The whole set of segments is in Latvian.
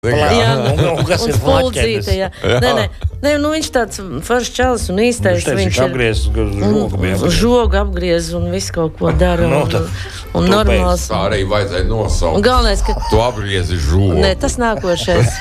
Un kas ir flaķenis? Nē, viņš tāds foršs čalis un īstais. Viņš apgriez žogu apgriez un visu kaut ko dara. Un normāls. Tā arī vajadzēja nosaukt. Un galvenais, ka tu apgriezi žogu. Nē, tas nākošais.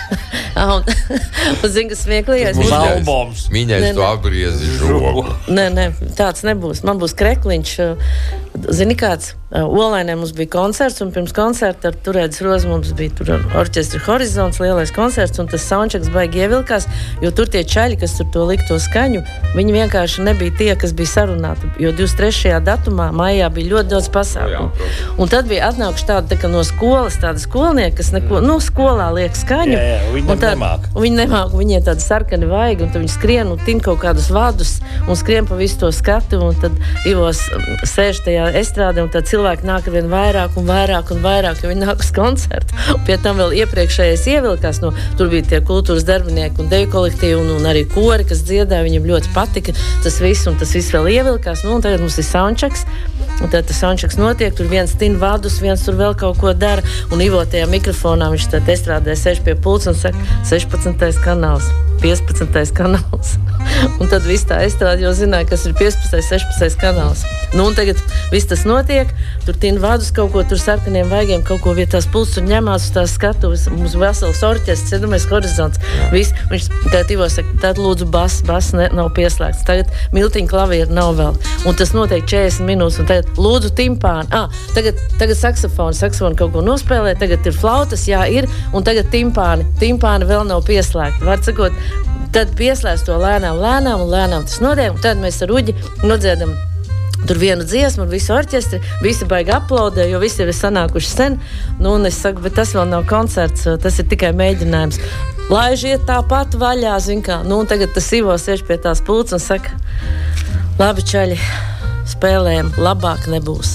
Un zini, kas smieklīgais. Mīņais, tu apgriezi žogu. Nē, tāds nebūs. Man būs krekliņš. Zini, kāds? Olainē mums bija koncerts, un pirms koncerta ar Turēdas Rozi mums bija tur orķestri Horizons, lielais koncerts, un tas soundchecks baigi ievilkās, jo tur tie čaļi, kas tur to likto skaņu, viņi vienkārši nebija tie, kas bija sarunāti, jo 23. datumā, maijā, bija ļoti daudz pasākumu. Un tad bija atnākuši tāda no skolas, tāda skolnieka, kas neko, skolā liek skaņu. Viņi nemāk, viņiem tādi sarkani vaigi, un tad viņi skrien un tin kaut kādus vadus, un skrien pa visu to skatu, un tad Ivos sēž tajā estrādē, un tad cilvēki nāk ar vien vairāk un vairāk un vairāk, jo viņi nāk uz koncertu. Un pie tam vēl iepriekšējais ievilkās, tur bija tie kultūras darbinieki un deju kolektīvi un arī kori, kas dziedāja, viņam ļoti patika tas viss, un tas viss vēl ievilkās. Un tagad mums ir soundchecks, un tad tas soundchecks notiek, tur viens tin vadus, viens tur vēl kaut ko dara, un Ivo tajā mikrofonā viņš tad estrādē sēž pie pults un saka 16. kanāls. 15. kanāls. Un tad viss tā estrāde jau zināja, kas ir 15. 16. kanāls. Un tagad viss tas notiek, tur tin vadus kaut ko, tur sarkaniem vaigiem kaut ko vietās pults, tur ņemās uz tās skatuves, mums vesels orķestrs, iedomājies Horizons. Viss, viņš tagad Ivo saka, tad lūdzu bas nav pieslēgts, tagad miltiņa klavieru nav vēl. Un tas notiek 40 minūtes, un tagad lūdzu timpāni. Tagad saksofonu kaut ko nospēlē, tagad ir flautas, jā, ir, un tagad timpāni vēl nav pieslēgti. Var sakot, tad pieslēdz to lēnām tas notiek, un tad mēs ar Uģi nodziedam tur vienu dziesmu, un visu orķestri, visi baigi aplaudē, jo visi ir sanākuši sen. Un es saku, bet tas vēl nav koncerts, tas ir tikai mēģinājums. Laiž iet tāpat vaļā, zin kā. Un tagad tas Ivo sēž pie tās pults un saka, labi čaļi, spēlējam, labāk nebūs.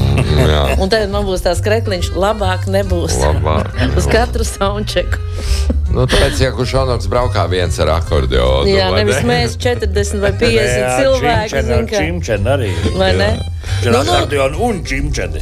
Un tagad man būs tās krekliņš, labāk nebūs. Uz katru soundchecku. Tāpēc, ja Kušonoks braukā viens ar akordeonu. Jā, nevis mēs 40 vai 50 cilvēki. Čimčen arī. Vai ne? Akordeonu un čimčeni.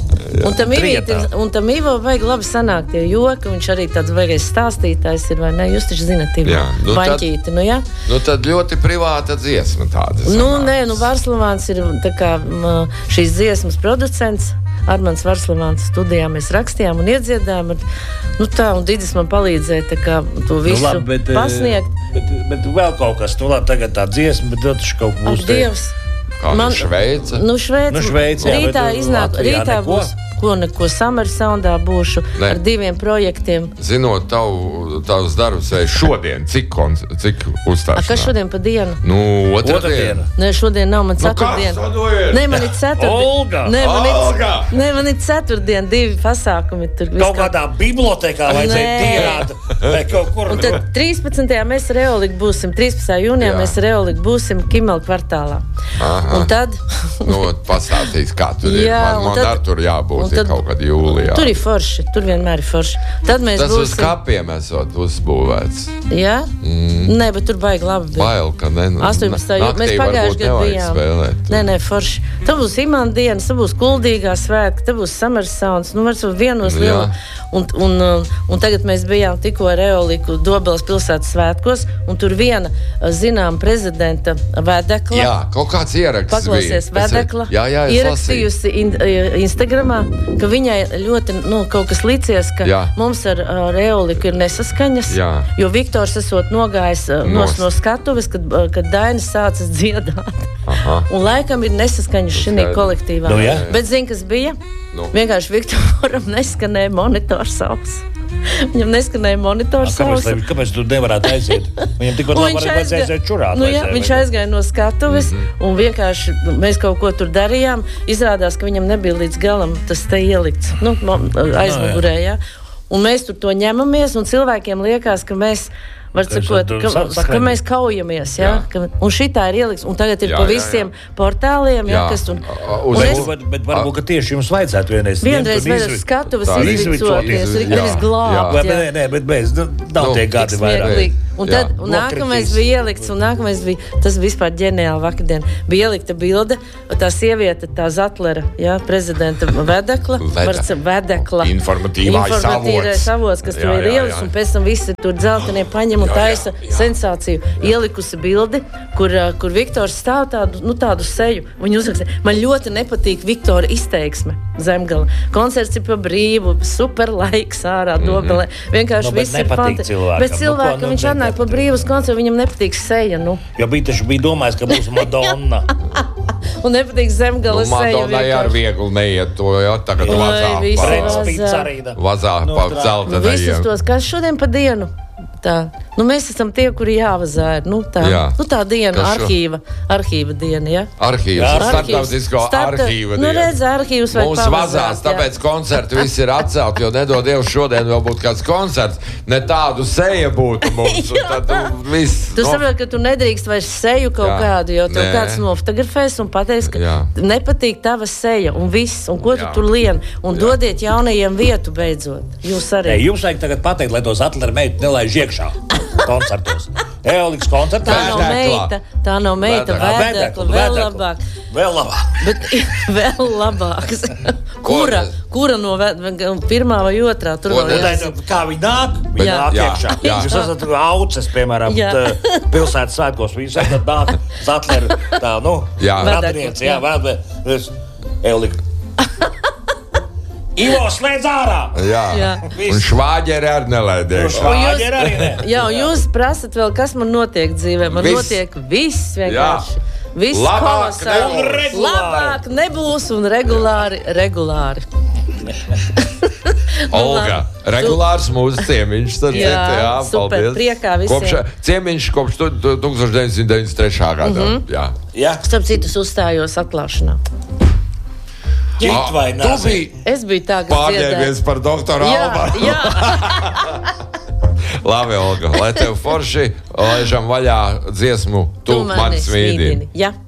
Un tam Ivo vajag labi sanākt tie joki, viņš arī tāds vajagais stāstītājs ir, vai ne? Jūs taču zinat, Ivo, baņķīti, jā? Tad ļoti privāta dziesma tāda. Varslavāns ir tā kā šīs dziesmas producents. Armands Varslavāns studijā mēs rakstījām un iedziedām. Un Didis man palīdzēja tā kā to visu pasniegt. Bet vēl kaut kas, tagad tā dziesma, bet taču kaut būs te. Dievs. Šveice? Šveice, jā. Rītā būs. Ko Summer Soundā būšu ar 2 projektiem. Zinot tavus darbus, vai šodien, cik uzstāšanā? Kas šodien pa dienu? Otrdiena. Nē, šodien nav, man ceturtdiena. Nē, man ir ceturtdiena. Olga! Nē, man ir ceturtdiena, 2 pasākumi. Kaut kādā bibliotekā vajadzēja dienāt. Vai kaut kur. Un tad 13. mēs ar Eoliku būsim, 13. jūnijā mēs ar Eoliku būsim Kimela kvartālā. Un tad... pastāstīs, kā tur ir. Man ar tur jābūt. Tad, kaut kad jūlijā. Tur ir forši, tur vienmēr ir forši. Tad mēs tas būsim... uz kapiem esot uzbūvēts. Jā? Nē, bet tur baigi labi. Bail, ka ne. 18. Mēs pagājuši gadu bijām. Nē, forši. Tad būs Imanta dienas, tad būs Kuldīgā svētki, tad būs Summer Sounds. Varbūt vienos liela. Un tagad mēs bijām tikko ar Eoliku Dobeles pilsētas svētkos, un tur viena, zinām, prezidenta Vedekla. Jā, kaut kāds ieraksts paklausies bija. Vedekla. Jā, ierakstījusi Instagramā, ka viņai ļoti kaut kas licies, ka mums ar Eoliku ir nesaskaņas, jo Viktors esot nogājis no skatuves, kad Dainis sācis dziedāt. Un laikam ir nesaskaņas šī kolektīvā. Bet zini, kas bija? Vienkārši Viktoram neskanēja monitors auss. Viņam neskanēja monitors auss. Kāpēc tu nevarētu aiziet? Viņam tikpat labi vajadzēja aiziet čurāt. Viņš aizgāja no skatuves un vienkārši mēs kaut ko tur darījām. Izrādās, ka viņam nebija līdz galam tas te ielikts. Aizmugurē, jā. Un mēs tur to ņemamies, un cilvēkiem liekas, ka mēs var sakot, ka mēs kaujamies, jā? Un šitā ir ieliks, un tagad ir pa visiem portāliem, jā, kas un bet varbūt, ka tieši jums vajadzētu vienreiz vajadzētu skatuves izvicoties, nevis glābt, jā. Nē, bet mēs, nav tie gadi vairāk. Un tad nākamais bija ielikts, un nākamais bija, tas vispār ģeniāli vakardien, bija ielikta bilde, tā sieviete, tā Zatlera, jā, prezidenta vedekla, informatīvais avots, kas tur ir ielis, un pēc tam visi tur dzeltenie paņem un taisa sensāciju. Ielikusi bildi, kur Viktors stāv tādu seju. Viņa uzraksta, man ļoti nepatīk Viktora izteiksme Zemgala. Koncerts ir pa brīvu, super laiks ārā dobelē. Vienkārši viss ir fantastiski. Bet cilvēkam viņš atnāk pa brīvas koncertu, viņam nepatīk seja, Jo bija domājis, ka būs Madonna. Un nepatīk Zemgala seja. Madonnai ar viegli neiet to, tagad vazā pa celtenajiem. Visus tos, kas šodien pa dienu. Tā. Mēs esam tie, kuri jāvazā ir. Tā diena, arhīva diena, ja? Starptautisko arhīva diena. Redz, arhīvus vajag mums vazās, tāpēc koncerti visi ir atcelt, jo nedod Dievs šodien vēl būtu kāds koncerts, ne tādu seja būtu mums. Tu saproti, ka tu nedrīkst vairs seju kaut kādu, jo tev kāds nofotografēs un pateiks, ka nepatīk tava seja un viss, un ko tu tur lien, un dodiet jaunajiem vietu beidzot. Jūs arī. Jums vajag tagad pateikt, lai tos Zatlera meitu nelaiž iekšā koncertos. Eolikas koncertā. Tā nav meita, Vedekla, vēl labāk. Bet vēl labāks. Kura no pirmā vai otrā? Kā viņi nāk? Viņi nāk iekšā. Jūs esat auces, piemēram, pilsētas svētkos. Viņi esat nāk Zatlera, radinieci, Eolika. Ivo slēdz ārā! Jā. Un švāģeri arī nelaidēs. Jā, un jūs prasat vēl, kas man notiek dzīvē. Man notiek viss vienkārši. Viss kolosāli. Labāk nebūs un regulāri. Olga, regulārs mūsu ciemiņš. Jā, super, priekā visiem. Ciemiņš kopš 1993. gadā. Starp citus uzstājos atklāšanā. Es biju tā, kas pārņēmies par doktoru Alvaru. Jā. Labi, Olga, lai tev forši, laižam vaļā dziesmu Tu mani smīdini. Jā.